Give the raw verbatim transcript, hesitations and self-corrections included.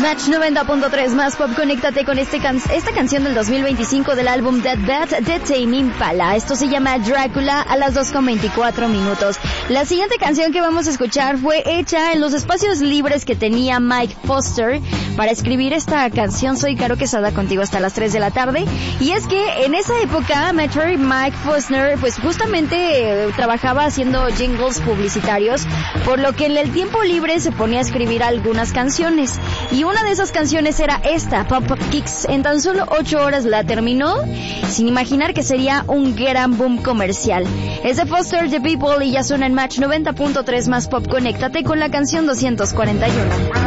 Match noventa punto tres más pop, conéctate con este can- esta canción del dos mil veinticinco del álbum Dead Bat de Tame Impala. Esto se llama Drácula a las dos con veinticuatro minutos. La siguiente canción que vamos a escuchar fue hecha en los espacios libres que tenía Mike Foster para escribir esta canción. Soy Caro Quesada, contigo hasta las tres de la tarde. Y es que en esa época, Metro y Mike Foster pues justamente eh, trabajaba haciendo jingles publicitarios, por lo que en el tiempo libre se ponía a escribir algunas canciones. Y una de esas canciones era esta, Pop Pop Kicks. En tan solo ocho horas la terminó, sin imaginar que sería un gran boom comercial. Es de Foster the People y ya suena en Match noventa punto tres más pop. Conéctate con la canción doscientos cuarenta y uno.